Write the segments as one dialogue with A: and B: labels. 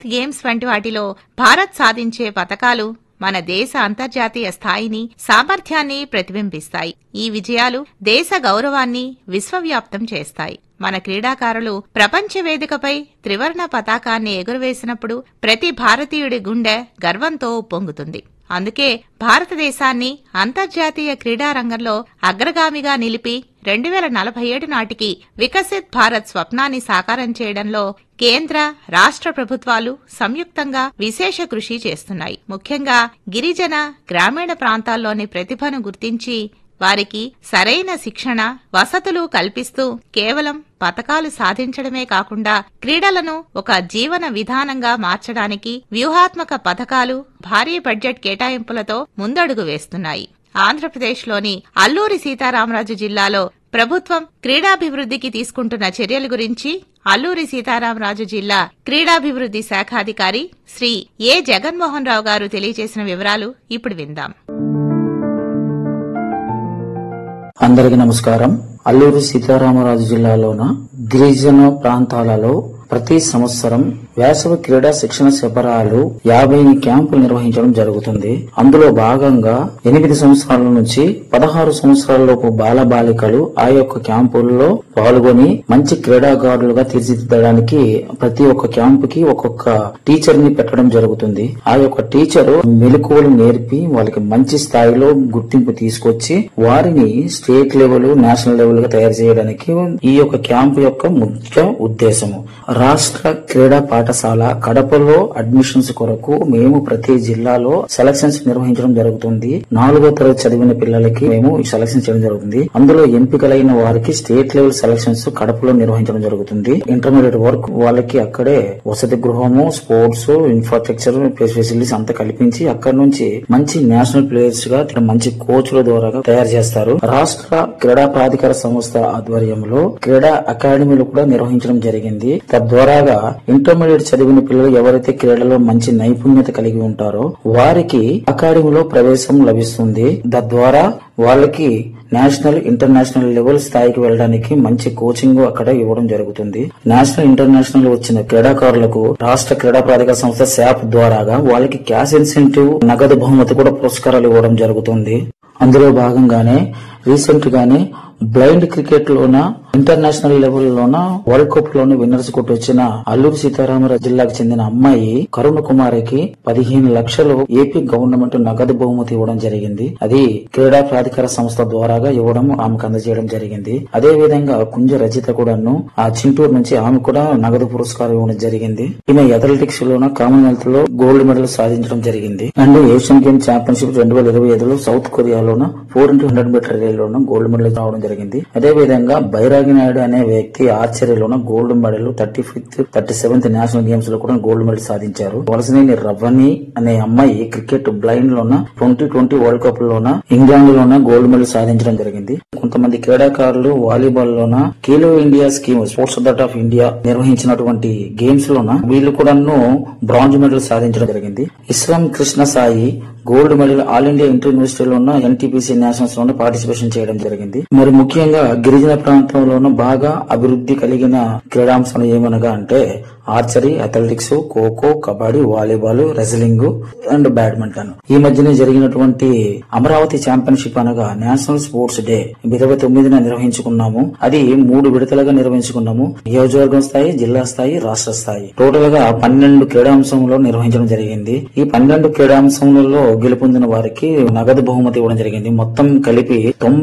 A: Games వంటి వాటిలో భారత్ సాధించే పతకాలు మన దేశ అంతర్జాతీయ స్థాయిని, సామర్థ్యాన్ని ప్రతిబింబిస్తాయి. ఈ విజయాలు దేశ గౌరవాన్ని విశ్వవ్యాప్తం చేస్తాయి. మన క్రీడాకారులు ప్రపంచ వేదికపై త్రివర్ణ పతాకాన్ని ఎగురవేసినప్పుడు ప్రతి భారతీయుడి గుండె గర్వంతో ఉప్పొంగుతుంది. అందుకే భారతదేశాన్ని అంతర్జాతీయ క్రీడారంగంలో అగ్రగామిగా నిలిపి 2047 నాటికి వికసిత్ భారత్ స్వప్నాన్ని సాకారం చేయడంలో కేంద్ర, రాష్ట్ర ప్రభుత్వాలు సంయుక్తంగా విశేష కృషి చేస్తున్నాయి. ముఖ్యంగా గిరిజన, గ్రామీణ ప్రాంతాల్లోని ప్రతిభను గుర్తించి వారికి సరైన శిక్షణ, వసతులు కల్పిస్తూ కేవలం పతకాలు సాధించడమే కాకుండా క్రీడలను ఒక జీవన విధానంగా మార్చడానికి వ్యూహాత్మక పథకాలు, భారీ బడ్జెట్ కేటాయింపులతో ముందడుగు వేస్తున్నాయి. ఆంధ్రప్రదేశ్లోని అల్లూరి సీతారామరాజు జిల్లాలో ప్రభుత్వం క్రీడాభివృద్ధికి తీసుకుంటున్న చర్యల గురించి అల్లూరి సీతారామరాజు జిల్లా క్రీడాభివృద్ధి శాఖాధికారి శ్రీ ఏ జగన్మోహన్ రావు గారు తెలియజేసిన వివరాలు ఇప్పుడు విందాం.
B: అందరికీ నమస్కారం. అల్లూరి సీతారామరాజు జిల్లాలోన గిరిజన ప్రాంతాలలో ప్రతి సంవత్సరం వేసవి క్రీడా శిక్షణ శిబిరాలు 50 క్యాంపులు నిర్వహించడం జరుగుతుంది. అందులో భాగంగా 8 సంవత్సరాల నుంచి 16 సంవత్సరాలలోపు బాలబాలికలు ఆ యొక్క క్యాంపుల్లో పాల్గొని మంచి క్రీడాకారులుగా తీర్చిదిద్దడానికి ప్రతి ఒక్క క్యాంపుకి ఒక్కొక్క టీచర్ ని పెట్టడం జరుగుతుంది. ఆ యొక్క టీచరు మెలకువలు నేర్పి వాళ్ళకి మంచి స్థాయిలో గుర్తింపు తీసుకొచ్చి వారిని స్టేట్ లెవెల్, నేషనల్ లెవెల్ గా తయారు చేయడానికి ఈ యొక్క క్యాంపు యొక్క ముఖ్య ఉద్దేశము. రాష్ట్ర క్రీడా పాఠశాల కడపలో అడ్మిషన్స్ కొరకు మేము ప్రతి జిల్లాలో సెలక్షన్స్ నిర్వహించడం జరుగుతుంది. 4వ తరగతి చదివిన పిల్లలకి మేము సెలక్షన్ చేయడం జరుగుతుంది. అందులో ఎంపికలైన వారికి స్టేట్ లెవెల్ సెలక్షన్స్ కడపలో నిర్వహించడం జరుగుతుంది. ఇంటర్మీడియట్ వరకు వాళ్ళకి అక్కడే వసతి గృహము, స్పోర్ట్స్, ఇన్ఫ్రాస్ట్రక్చర్, ఫెసిలిటీస్ అంతా కల్పించి అక్కడ నుంచి మంచి నేషనల్ ప్లేయర్స్ గా మంచి కోచ్ల ద్వారా తయారు చేస్తారు. రాష్ట్ర క్రీడా ప్రాధికార సంస్థ ఆధ్వర్యంలో క్రీడా అకాడమీలు కూడా నిర్వహించడం జరిగింది. తద్వారాగా ఇంటర్మీడియట్ చదివిన పిల్లలు ఎవరైతే క్రీడలో మంచి నైపుణ్యత కలిగి ఉంటారో వారికి అకాడమీలో ప్రవేశం లభిస్తుంది. తద్వారా వాళ్ళకి నేషనల్, ఇంటర్నేషనల్ లెవెల్ స్థాయికి వెళ్ళడానికి మంచి కోచింగ్ అక్కడ ఇవ్వడం జరుగుతుంది. నేషనల్, ఇంటర్నేషనల్ వచ్చిన క్రీడాకారులకు రాష్ట్ర క్రీడా ప్రాధికార సంస్థ శాప్ ద్వారాగా వాళ్ళకి క్యాష్ ఇన్సెంటివ్, నగదు బహుమతి కూడా పురస్కారాలు ఇవ్వడం జరుగుతుంది. అందులో భాగంగానే రీసెంట్ గానే బ్లైండ్ క్రికెట్ లోన ఇంటర్నేషనల్ లెవెల్ లోన వరల్డ్ కప్ లోని విన్నర్స్ కొట్టి వచ్చిన అల్లూరి సీతారామరాజు జిల్లాకు చెందిన అమ్మాయి కరుణ కుమారికి 15 లక్షలు ఏపీ గవర్నమెంట్ నగదు బహుమతి ఇవ్వడం జరిగింది. అది క్రీడా ప్రాధికార సంస్థ ద్వారాగా ఇవ్వడం, ఆమెకు అందజేయడం జరిగింది. అదే విధంగా కుంజ రజిత కూడాను ఆ చింటూరు నుంచి ఆమె కూడా నగదు పురస్కారం ఇవ్వడం జరిగింది. ఈమె అథ్లెటిక్స్ లోన కామన్వెల్త్ లో గోల్డ్ మెడల్ సాధించడం జరిగింది. And Asian game championship 2025లో south కొరియాలోన 4x100 metre రిలేలోన gold medal రావడం జరిగింది. అదే విధంగా బైరాగి నాయుడు అనే వ్యక్తి ఆర్చరీలోన gold medal 35th, 37th national games లో కూడా గోల్డ్ మెడల్ సాధించారు. వలసనేని రవ్వని అనే అమ్మాయి క్రికెట్ బ్లైండ్ లోన 2020 వరల్డ్ కప్ లోన ఇంగ్లాండ్ లోన గోల్డ్ మెడల్ సాధించడం జరిగింది. కొంతమంది క్రీడాకారులు వాలీబాల్ లోన Khelo India scheme, sports authority of India నిర్వహించినటువంటి గేమ్స్ లోన వీళ్ళు కూడా బ్రాంజ్ మెడల్ సాధించడం జరిగింది. ఇస్లాం Krishna Sai gold medal all India inter యూనివర్సిటీలో ఉన్న ఎన్టీపీసీ నేషనల్స్ లోనే పార్టిసిపేషన్ చేయడం జరిగింది. మరి ముఖ్యంగా గిరిజన ప్రాంతంలోనూ బాగా అభివృద్ధి కలిగిన క్రీడాంశాలు ఏమనగా అంటే archery, athletics, kho kho, kabaddi, volleyball, wrestling and badminton. ఈ మధ్యనే జరిగినటువంటి అమరావతి ఛాంపియన్షిప్ అనగా నేషనల్ స్పోర్ట్స్ డే 29న నిర్వహించుకున్నాము. అది 3 విడతలుగా నిర్వహించుకున్నాము. నియోజకవర్గం స్థాయి, జిల్లా స్థాయి, రాష్ట్ర స్థాయి. టోటల్ గా 12 క్రీడాంశంలో నిర్వహించడం జరిగింది. ఈ 12 క్రీడాంశంలో గెలుపొందిన వారికి నగదు బహుమతి ఇవ్వడం జరిగింది. మొత్తం కలిపి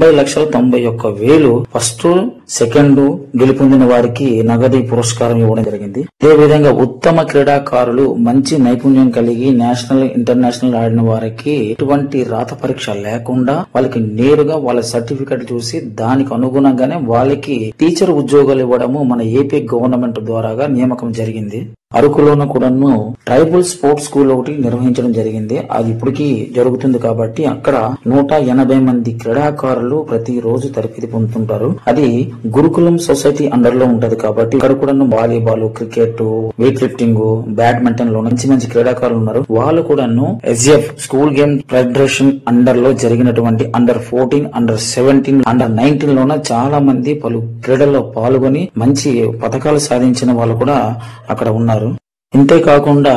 B: 90,91,000 ఫస్ట్, సెకండ్ గెలుపొందిన వారికి నగదు పురస్కారం ఇవ్వడం జరిగింది. అదే విధంగా ఉత్తమ క్రీడాకారులు మంచి నైపుణ్యం కలిగి నేషనల్, ఇంటర్నేషనల్ ఆడిన వారికి ఎటువంటి రాత పరీక్ష లేకుండా వాళ్ళకి నేరుగా వాళ్ళ సర్టిఫికెట్ చూసి దానికి అనుగుణంగానే వాళ్ళకి టీచర్ ఉద్యోగాలు ఇవ్వడము మన ఏపీ గవర్నమెంట్ ద్వారాగా నియామకం జరిగింది. అరకులోనూ కూడాను ట్రైబల్ స్పోర్ట్స్ స్కూల్ ఒకటి నిర్వహించడం జరిగింది. అది ఇప్పటికీ జరుగుతుంది కాబట్టి అక్కడ 180 మంది క్రీడాకారులు ప్రతి రోజు తరబేతి పొందుతుంటారు. అది గురుకులం సొసైటీ అండర్ లో ఉంటది కాబట్టి ఇక్కడ కూడా volleyball, cricket, weight lifting, badminton లో మంచి క్రీడాకారులు ఉన్నారు. వాళ్ళు కూడాను SF school game federation under లో జరిగినటువంటి అండర్ 14, అండర్ 17, అండర్ 19 లోన చాలా మంది పలు క్రీడల్లో పాల్గొని మంచి పథకాలు సాధించిన వాళ్ళు కూడా అక్కడ ఉన్నారు. ఇంతేకాకుండా